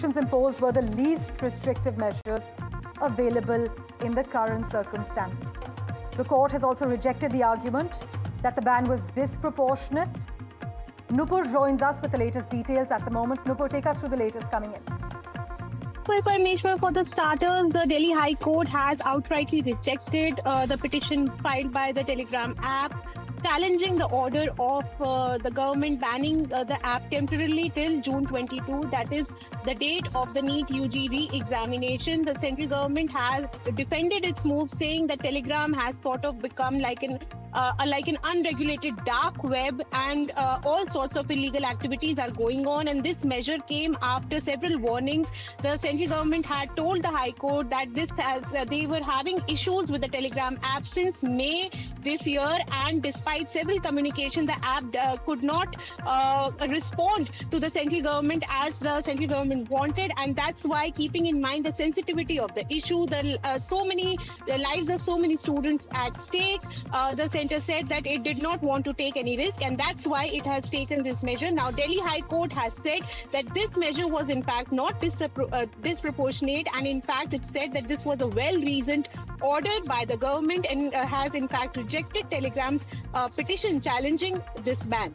imposed were the least restrictive measures available in the current circumstances. The court has also rejected the argument that the ban was disproportionate. Nupur joins us with the latest details at the moment. Nupur, take us through the latest coming in. Well, Parmeshwar, for the starters, the Delhi High Court has outrightly rejected the petition filed by the Telegram app, challenging the order of the government banning the app temporarily till June 22. That is the date of the NEET UG re-examination. The central government has defended its move, saying that Telegram has sort of become like an unregulated dark web, and all sorts of illegal activities are going on. And this measure came after several warnings. The central government had told the High Court that they were having issues with the Telegram app since May this year, and despite several communications, the app could not respond to the central government as the central government wanted. And that's why, keeping in mind the sensitivity of the issue, the lives of so many students at stake, the center said that it did not want to take any risk, and that's why it has taken this measure. Now, Delhi High Court has said that this measure was in fact not disproportionate, and in fact it said that this was a well-reasoned order by the government, and has in fact rejected Telegram's petition challenging this ban.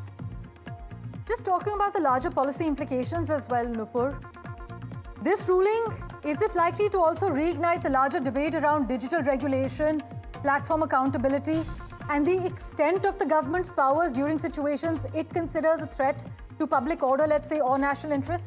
Just talking about the larger policy implications as well, Nupur. This ruling, is it likely to also reignite the larger debate around digital regulation, platform accountability, and the extent of the government's powers during situations it considers a threat to public order, let's say, or national interest?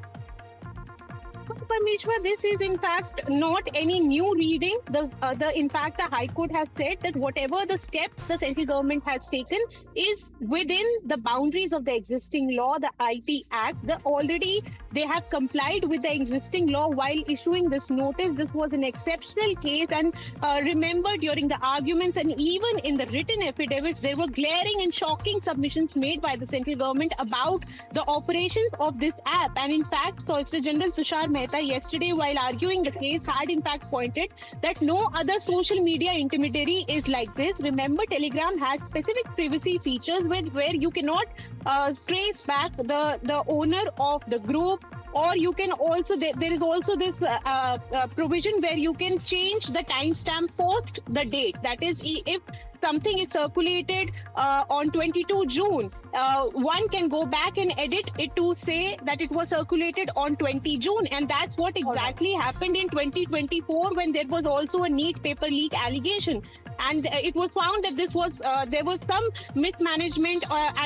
Parmeshwar, this is in fact not any new reading. In fact, the High Court has said that whatever the steps the central government has taken is within the boundaries of the existing law, the IT Act. They have complied with the existing law while issuing this notice. This was an exceptional case, and remember, during the arguments and even in the written affidavits, there were glaring and shocking submissions made by the central government about the operations of this app. And in fact, Solicitor General Tushar Mehta yesterday, while arguing the case, had in fact pointed that no other social media intermediary is like this. Remember, Telegram has specific privacy features where you cannot trace back the owner of the group, or you can also, there is also this provision where you can change the timestamp post the date. That is, if something is circulated on 22 June, one can go back and edit it to say that it was circulated on 20 June. And that's what exactly happened in 2024, when there was also a NEET paper leak allegation. And it was found that there was some mismanagement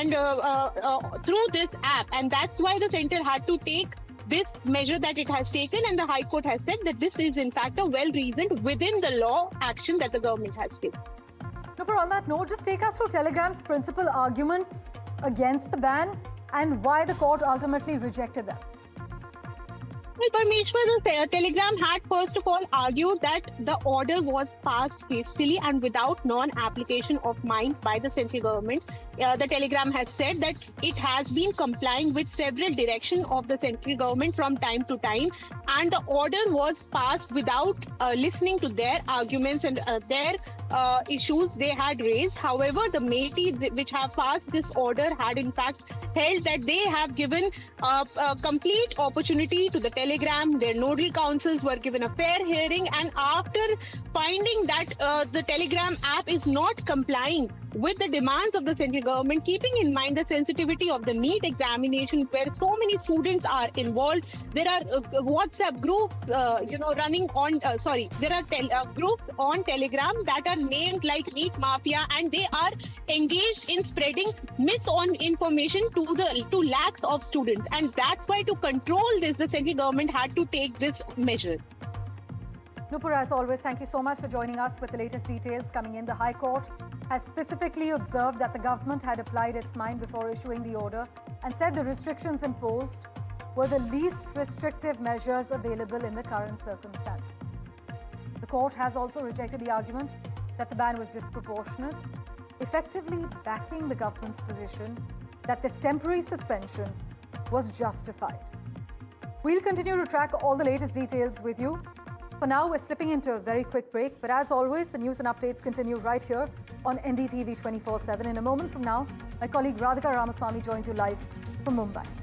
through this app. And that's why the center had to take this measure that it has taken. And the High Court has said that this is in fact a well-reasoned, within the law action that the government has taken. Nupur, on that note, just take us through Telegram's principal arguments against the ban and why the court ultimately rejected them. Well, Parmeshwar, the Telegram had first of all argued that the order was passed hastily and without non-application of mind by the central government. The Telegram has said that it has been complying with several directions of the central government from time to time, and the order was passed without listening to their arguments and their issues they had raised. However, the MeitY, which have passed this order, had in fact held that they have given a complete opportunity to the Telegram. Their nodal councils were given a fair hearing, and after finding that the Telegram app is not complying with the demands of the central government, keeping in mind the sensitivity of the NEET examination where so many students are involved, there are WhatsApp groups, running on, there are groups on Telegram that are named like NEET Mafia, and they are engaged in spreading misinformation to lakhs of students. And that's why, to control this, the central government had to take this measure. Nupur, as always, thank you so much for joining us with the latest details coming in. The High Court has specifically observed that the government had applied its mind before issuing the order and said the restrictions imposed were the least restrictive measures available in the current circumstance. The court has also rejected the argument that the ban was disproportionate, effectively backing the government's position that this temporary suspension was justified. We'll continue to track all the latest details with you. For now, we're slipping into a very quick break, but as always, the news and updates continue right here on NDTV 24/7. In a moment from now, my colleague Radhika Ramaswamy joins you live from Mumbai.